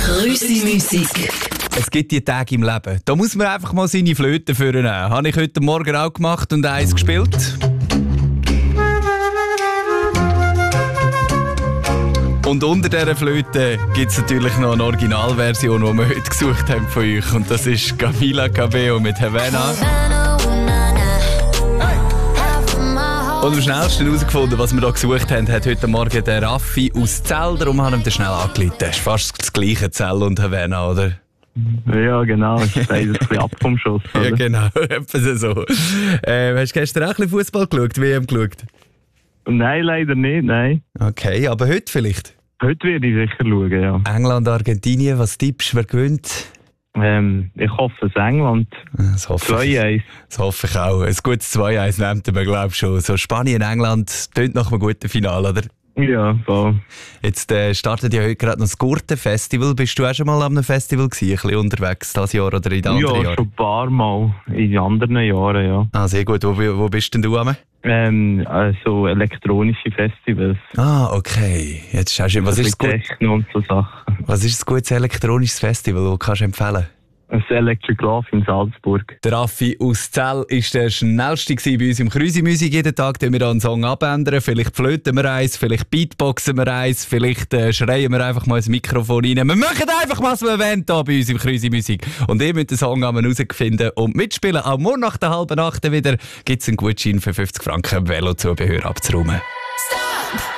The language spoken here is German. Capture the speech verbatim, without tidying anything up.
Krüsi-Musik. Es gibt die Tage im Leben. Da muss man einfach mal seine Flöte vornehmen. Habe ich heute Morgen auch gemacht und eins gespielt. Und unter dieser Flöte gibt es natürlich noch eine Originalversion, die wir heute gesucht haben von euch. Und das ist Camila Cabello mit Havana. Und am schnellsten herausgefunden, was wir hier gesucht haben, hat heute Morgen der Raffi aus Zell. Darum haben wir den schnell angeleitet. Das ist fast das gleiche, Zell und Havana, oder? Ja, genau. Das ist beides ein bisschen ab vom Schuss. Oder? Ja, genau. Etwas so. Äh, hast du gestern auch ein bisschen Fußball geschaut, W M geschaut? Nein, leider nicht, nein. Okay, aber heute vielleicht? Heute werde ich sicher schauen, ja. England, Argentinien, was tippst du, wer gewinnt? Ähm, ich hoffe, es England. Das hoffe ich. zwei eins. Das hoffe ich auch. Ein gutes zwei eins nimmt man, glaube ich, schon. So Spanien, England, tönt nach einem guten Finale, oder? Ja, voll. Jetzt äh, startet ja heute gerade noch das Gurten-Festival. Bist du auch schon mal an einem Festival gewesen, ein bisschen unterwegs dieses Jahr oder in den anderen Ja, Jahren? schon ein paar Mal. In anderen Jahren, ja. Ah, sehr gut. Wo, wo bist denn du am? Ähm, also elektronische Festivals. Ah, okay. Jetzt hast du, was, ist das gut, Techno und so Sachen. was ist das gutes elektronisches Festival, das kannst du empfehlen? Das Electric Love in Salzburg. Der Raffi aus Zell war der schnellste bei uns im Krüsi-Musik. Jeden Tag ändern wir einen Song abändern. Vielleicht flöten wir eins, vielleicht beatboxen wir eins, vielleicht äh, schreien wir einfach mal ins Mikrofon rein. Wir machen einfach, was wir wollen hier bei uns im Krüsi-Musik. Und ihr müsst den Song herausfinden und mitspielen. Auch morgen nach der halben Nacht wieder gibt es einen Gutschein für fünfzig Franken Velozubehör abzuräumen.